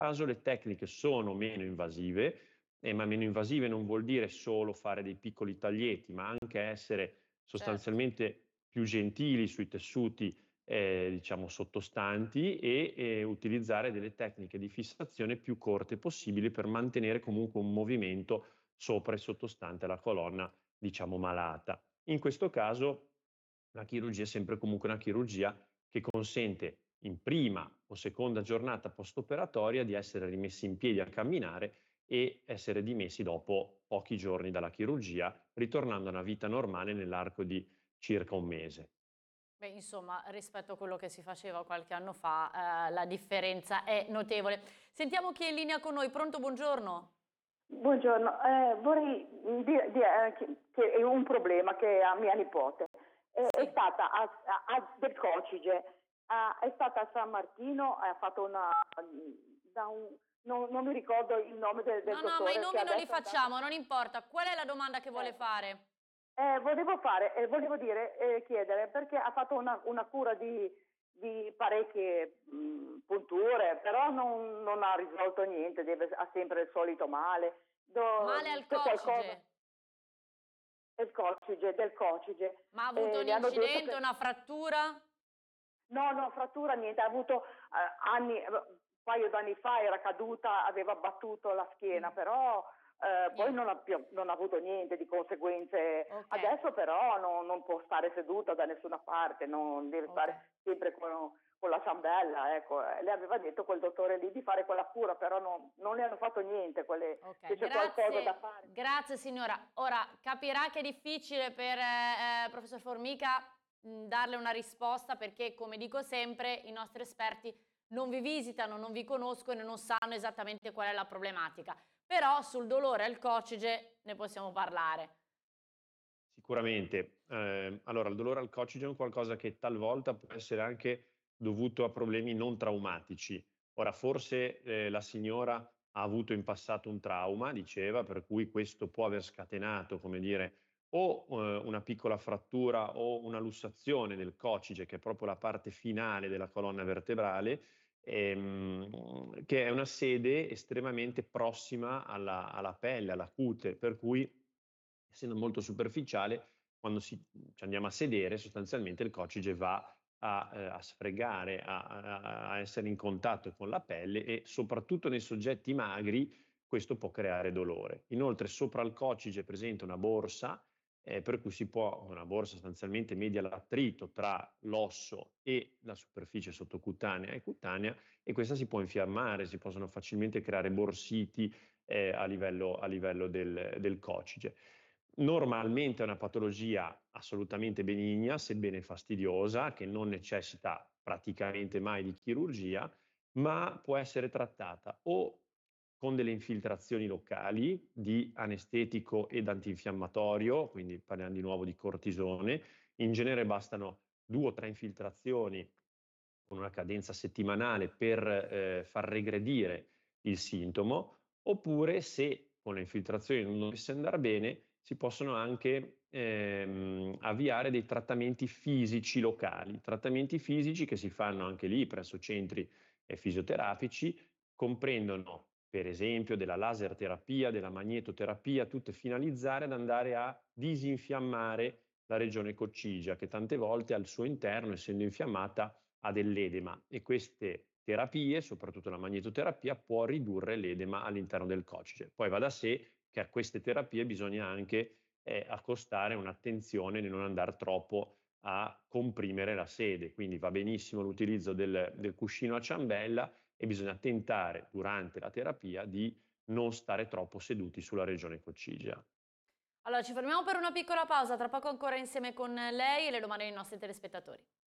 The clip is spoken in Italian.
caso le tecniche sono meno invasive, ma meno invasive non vuol dire solo fare dei piccoli taglietti, ma anche essere Certo. sostanzialmente più gentili sui tessuti, diciamo sottostanti e utilizzare delle tecniche di fissazione più corte possibili per mantenere comunque un movimento sopra e sottostante la colonna, diciamo malata. In questo caso la chirurgia è sempre comunque una chirurgia che consente in prima o seconda giornata post-operatoria di essere rimessi in piedi a camminare e essere dimessi dopo pochi giorni dalla chirurgia, ritornando a una vita normale nell'arco di circa un mese. Beh, insomma, rispetto a quello che si faceva qualche anno fa, la differenza è notevole. Sentiamo chi è in linea con noi. Pronto, buongiorno. Buongiorno, vorrei dire che è un problema che ha mia nipote. È Sì. stata del Cocige, è stata a San Martino, ha fatto non mi ricordo il nome del No, no, ma i dottore che nomi non li adesso è andato. facciamo, non importa. Qual è la domanda che vuole Eh, fare? volevo chiedere, perché ha fatto una cura di parecchie punture, però non ha risolto niente, ha sempre il solito male. Male al C'è qualcosa? coccige. Del Cocige. Ma ha avuto un Le hanno detto incidente, che una frattura? no, no, frattura niente, ha avuto un paio d'anni fa era caduta, aveva battuto la schiena, Mm, però poi niente. non ha avuto niente di conseguenze. Ok, Adesso però non può stare seduta da nessuna parte, non deve ok. stare sempre con la ciambella, ecco. Le aveva detto quel dottore lì di fare quella cura, però non le hanno fatto niente, Ok, se c'è qualcosa da fare. grazie signora. Ora capirà che è difficile per professor Formica darle una risposta perché, come dico sempre, i nostri esperti non vi visitano, non vi conoscono e non sanno esattamente qual è la problematica. Però sul dolore al coccige ne possiamo parlare. Sicuramente. Allora, il dolore al coccige è un qualcosa che talvolta può essere anche dovuto a problemi non traumatici. Ora, forse la signora ha avuto in passato un trauma, diceva, per cui questo può aver scatenato, come dire, o una piccola frattura o una lussazione del coccige, che è proprio la parte finale della colonna vertebrale, che è una sede estremamente prossima alla pelle, alla cute, per cui essendo molto superficiale, quando ci andiamo a sedere, sostanzialmente il coccige va a sfregare, a essere in contatto con la pelle e soprattutto nei soggetti magri questo può creare dolore. Inoltre sopra il coccige è presente una borsa, per cui una borsa sostanzialmente media l'attrito tra l'osso e la superficie sottocutanea e cutanea, e questa si può infiammare, si possono facilmente creare borsiti a livello del coccige. Normalmente è una patologia assolutamente benigna, sebbene fastidiosa, che non necessita praticamente mai di chirurgia, ma può essere trattata o con delle infiltrazioni locali di anestetico ed antinfiammatorio, quindi parliamo di nuovo di cortisone. In genere bastano 2 o 3 infiltrazioni con una cadenza settimanale per far regredire il sintomo, oppure se con le infiltrazioni non dovesse andare bene, si possono anche avviare dei trattamenti fisici locali, trattamenti fisici che si fanno anche lì presso centri fisioterapici, comprendono per esempio della laser terapia, della magnetoterapia, tutte finalizzate ad andare a disinfiammare la regione coccigia, che tante volte al suo interno, essendo infiammata, ha dell'edema, e queste terapie, soprattutto la magnetoterapia, può ridurre l'edema all'interno del coccige. Poi va da sé che a queste terapie bisogna anche accostare un'attenzione nel non andare troppo a comprimere la sede, quindi va benissimo l'utilizzo del cuscino a ciambella e bisogna tentare durante la terapia di non stare troppo seduti sulla regione coccigea. Allora ci fermiamo per una piccola pausa, tra poco ancora insieme con lei e le domande dei nostri telespettatori.